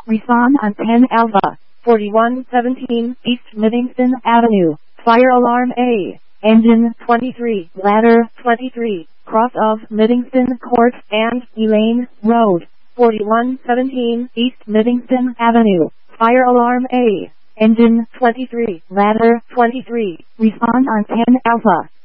Respond on 10 Alpha. 4117 East Livingston Avenue. Fire alarm A. Engine 23. Ladder 23. Cross of Livingston Court and Elaine Road. 4117 East Livingston Avenue. Fire alarm A. Engine 23. Ladder 23. Respond on 10 Alpha.